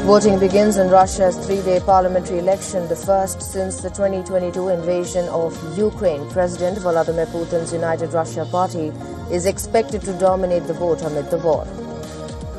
Voting begins in Russia's three-day parliamentary election, the first since the 2022 invasion of Ukraine. President Vladimir Putin's United Russia Party is expected to dominate the vote amid the war.